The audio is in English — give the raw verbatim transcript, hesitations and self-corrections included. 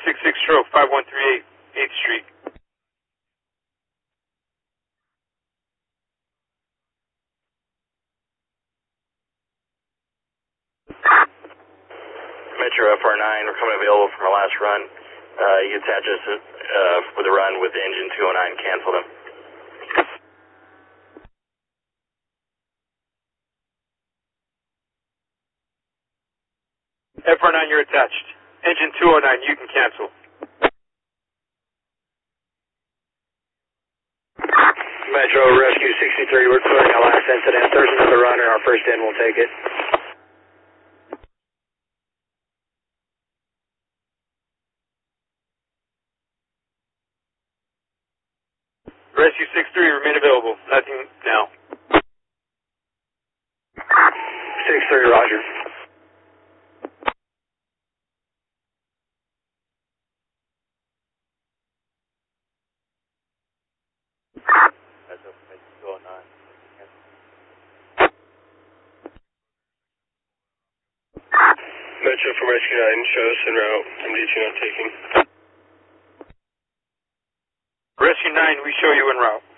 six six stroke five one three eight, eighth Street. Metro F R nine, we're coming available from our last run. Uh, you attach us uh, with a run with the engine two oh nine, cancel them. F R nine, you're attached. Engine two oh nine, you can cancel. Metro Rescue sixty-three, we're clearing our last incident. If there's another run in our first in, we'll take it. Rescue six three, remain available. Nothing now. six three, roger. Metro from Rescue nine, show us en route. M D two not taking. Rescue nine, we show you en route.